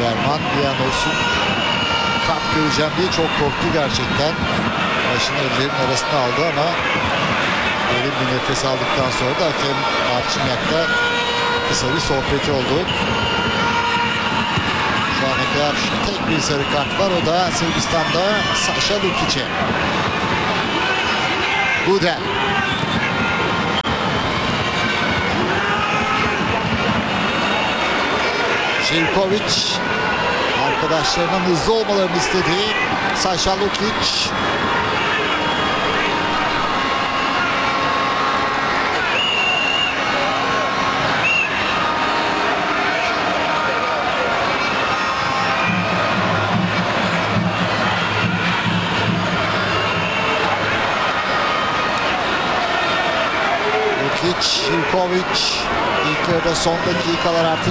German bir an olsun kart göreceğim diye çok korktu gerçekten. Başını ellerinin arasına aldı ama derin bir nefes aldıktan sonra da hakem Marcinyak'la kısa bir sohbeti oldu. Şu ana kadar tek bir sarı kart var, o da Sırbistan'da Saša Lukić'e. Gudel. Živković arkadaşlarının hızlı olmalarını istedi. Saša Lukić. Živković ilk yarıda son dakikalar artık.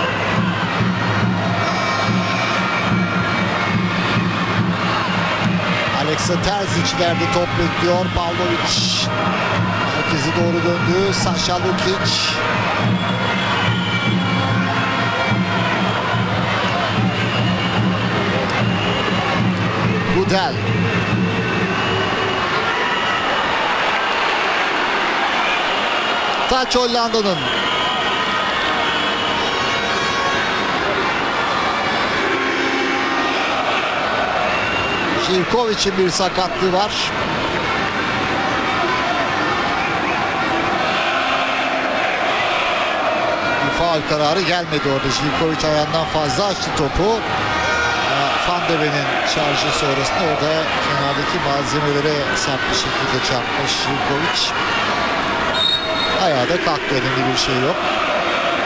Aleksa Terzic ileride top bekliyor. Pavlović merkeze doğru döndü. Saša Lukić. Gudel. Taç Hollanda'nın. Živković'in bir sakatlığı var. Bir faul kararı gelmedi orada. Živković ayağından fazla açtı topu. Van de Ven'in şarjı sonrasında orada kenardaki malzemelere sert bir şekilde çarpmış Živković. Ayağa da kalktı, önemli bir şey yok.